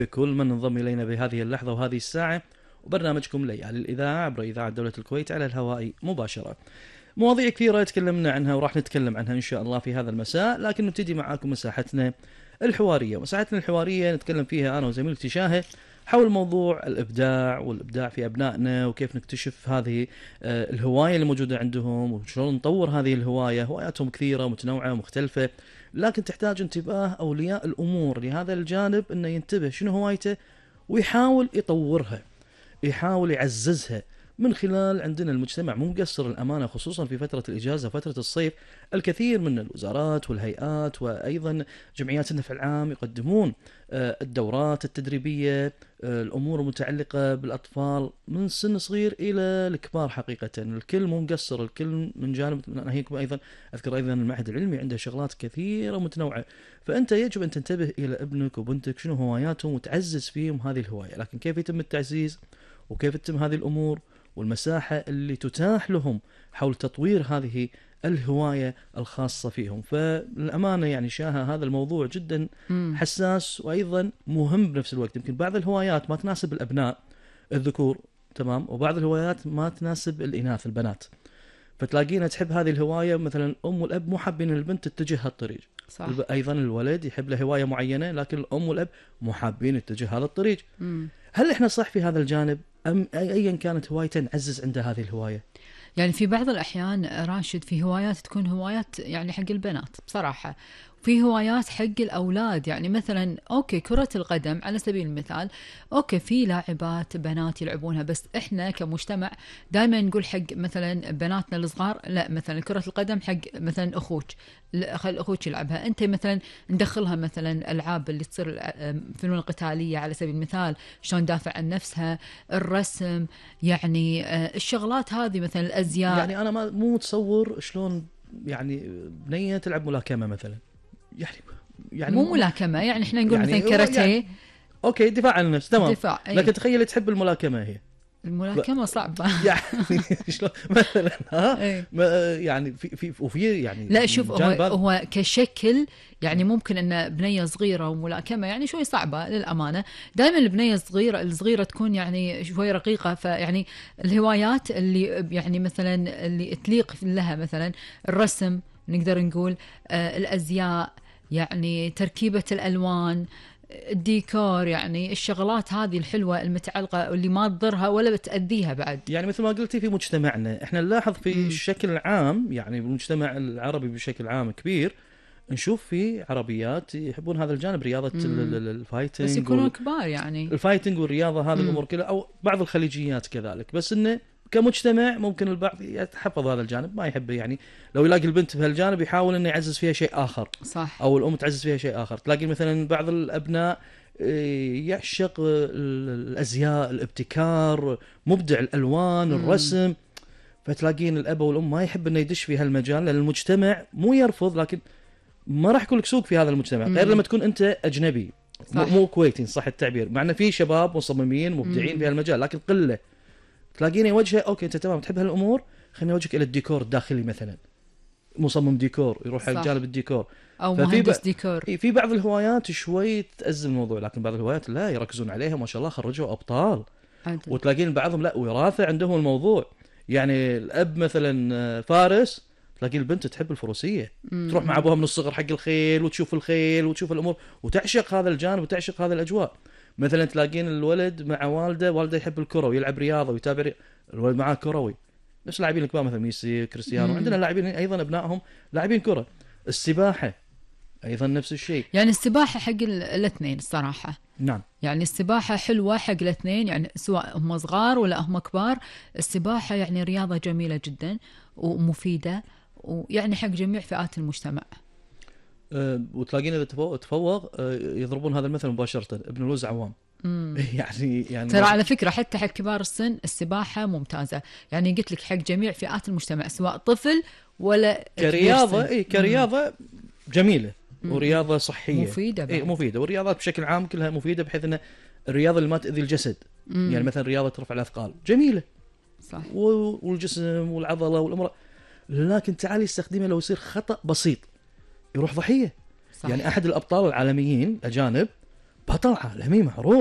كل من انضم إلينا بهذه اللحظة وهذه الساعة، وبرنامجكم ليالي الإذاعة عبر إذاعة دولة الكويت على الهواء مباشرة. مواضيع كثيرة تكلمنا عنها وراح نتكلم عنها إن شاء الله في هذا المساء، لكن نبتدي معاكم مساحتنا الحوارية. مساحتنا الحوارية نتكلم فيها أنا وزميلتي شاهد حول موضوع الإبداع والإبداع في أبنائنا، وكيف نكتشف هذه الهواية اللي موجودة عندهم، وشلون نطور هذه الهواية. هواياتهم كثيرة متنوعة ومختلفة، لكن تحتاج انتباه أولياء الأمور لهذا الجانب، أنه ينتبه شنو هوايته ويحاول يطورها، يحاول يعززها من خلال عندنا المجتمع مو مقصر الأمانة، خصوصا في فترة الإجازة فترة الصيف. الكثير من الوزارات والهيئات وأيضا جمعيات النفع العام يقدمون الدورات التدريبية، الأمور المتعلقة بالأطفال من سن صغير إلى الكبار. حقيقة الكل مو مقصر، الكل من جانب. ناهيكم أيضا أذكر أيضا المعهد العلمي عنده شغلات كثيرة متنوعة، فأنت يجب أن تنتبه إلى ابنك وبنتك شنو هواياتهم وتعزز فيهم هذه الهواية. لكن كيف يتم التعزيز وكيف تتم هذه الأمور والمساحة اللي تتاح لهم حول تطوير هذه الهواية الخاصة فيهم. فالأمانة يعني شاهة هذا الموضوع جدا حساس وأيضا مهم بنفس الوقت. يمكن بعض الهوايات ما تناسب الأبناء الذكور، تمام، وبعض الهوايات ما تناسب الإناث البنات. فتلاقينا تحب هذه الهواية، مثلا الأم والأب مو حابين البنت تتجه هالطريق، صح. أيضا الولد يحب له هواية معينة، لكن الأم والأب مو حابين يتجه هذا الطريق. هل إحنا صح في هذا الجانب، أم أيا كانت هوايته نعزز عنده هذه الهواية؟ يعني في بعض الأحيان راشد في هوايات تكون هوايات يعني حق البنات بصراحة، في هوايات حق الأولاد. يعني مثلا أوكي كرة القدم على سبيل المثال، أوكي في لاعبات بنات يلعبونها، بس إحنا كمجتمع دائما نقول حق مثلا بناتنا الصغار لا، مثلا كرة القدم حق مثلا أخوك، خل أخوك يلعبها. أنت مثلا ندخلها مثلا ألعاب اللي تصير فنون القتالية على سبيل المثال، شلون دافع عن نفسها، الرسم، يعني الشغلات هذه مثلا الأزياء. يعني أنا مو متصور شلون يعني بنية تلعب ملاكمة مثلا، يعني مو ملاكمة، يعني احنا نقول يعني مثلا كاراتيه، يعني اوكي دفاع عن النفس، تمام، دفاع. لكن تخيل تحب الملاكمة هي الملاكمة صعبة يعني شلون مثلا يعني في يعني لا شوف هو كشكل يعني ممكن ان بنية صغيرة وملاكمة يعني شوي صعبة للأمانة. دائما البنية الصغيرة تكون يعني شوي رقيقة. فيعني الهوايات اللي يعني مثلا اللي تليق لها مثلا الرسم، نقدر نقول الأزياء، يعني تركيبة الألوان، الديكور، يعني الشغلات هذه الحلوة المتعلقة واللي ما تضرها ولا بتأذيها بعد. يعني مثل ما قلتي في مجتمعنا احنا نلاحظ في الشكل العام، يعني بالمجتمع العربي بشكل عام كبير، نشوف في عربيات يحبون هذا الجانب، رياضة الفايتنج، بس يكونوا كبار يعني الفايتنج والرياضة هذه الأمور كلها، أو بعض الخليجيات كذلك. بس إنه كمجتمع ممكن البعض يتحفظ هذا الجانب، ما يحب يعني لو يلاقي البنت في هالجانب يحاول إنه يعزز فيها شيء آخر، صح. أو الأم تعزز فيها شيء آخر. تلاقي مثلا بعض الأبناء يعشق الأزياء، الابتكار، مبدع الألوان، الرسم، فتلاقين الأب والأم ما يحب إنه يدش في هالمجال، لأن المجتمع مو يرفض، لكن ما راح يكون لك سوق في هذا المجتمع، غير لما تكون أنت أجنبي مو كويتي صح التعبير. مع أن في شباب مصممين مبدعين في هالمجال، لكن قلة. تلاقيني يوجهه أوكي أنت تمام تحب هالأمور، خليني أوجهك إلى الديكور الداخلي مثلا، مصمم ديكور يروح على جانب الديكور، أو مهندس ديكور. في بعض الهوايات شوي تأزم الموضوع، لكن بعض الهوايات لا يركزون عليها ما شاء الله، خرجوا أبطال. وتلاقين بعضهم لا وراثة عندهم الموضوع. يعني الأب مثلا فارس، تلاقي البنت تحب الفروسية، تروح مع أبوها من الصغر حق الخيل، وتشوف الخيل وتشوف الأمور وتعشق هذا الجانب وتعشق هذه الأجواء. مثلا تلاقين الولد مع والده يحب الكرة ويلعب رياضة ويتابع الولد معاه كروي، نفس لاعبين الكبار مثلا ميسي، كريستيانو، عندنا لاعبين أيضا أبنائهم لاعبين كرة. السباحة أيضا نفس الشيء. يعني السباحة حق الاثنين الصراحة. نعم. يعني السباحة حلوة حق الاثنين، يعني سواء هم صغار ولا هم كبار. السباحة يعني رياضة جميلة جدا ومفيدة، ويعني حق جميع فئات المجتمع. وتلاقين إذا تفوق يضربون هذا المثل مباشرة، ابن الوز عوام. يعني ترى على فكرة حتى حق كبار السن السباحة ممتازة، يعني قلت لك حق جميع فئات المجتمع سواء طفل ولا كرياضة. كرياضة جميلة ورياضة صحية مفيدة مفيدة، والرياضات بشكل عام كلها مفيدة، بحيث أن الرياضة اللي ما تأذي الجسد، يعني مثلا رياضة رفع الأثقال جميلة صح، والجسم والعضلة والأمر، لكن تعالي استخدمها لو يصير خطأ بسيط يروح ضحية. صح. يعني أحد الأبطال العالميين أجانب بطل عالمي معروف.